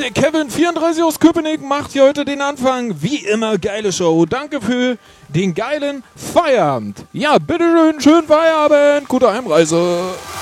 Der Kevin 34 aus Köpenick macht hier heute den Anfang. Wie immer, geile Show. Danke für den geilen Feierabend. Ja, bitteschön, schönen Feierabend. Gute Heimreise.